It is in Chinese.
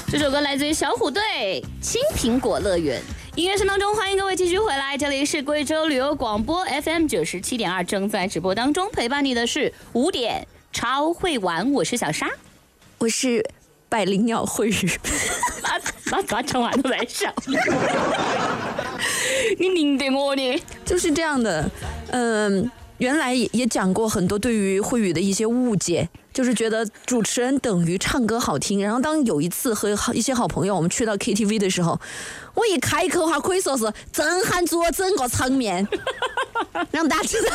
这首歌来自于小虎队《青苹果乐园》。音乐声当中，欢迎各位继续回来，这里是贵州旅游广播 FM 97.2，正在直播当中，陪伴你的是5点超会玩，我是小沙， 我是百灵鸟慧宇。 那咋唱完都在笑？你拧得我呢？ 就是这样的，原来也讲过很多对于慧宇的一些误解，就是觉得主持人等于唱歌好听。然后当有一次和一些好朋友我们去到 KTV 的时候，我一开口哈可以说是震撼住了整个场面，让大家知道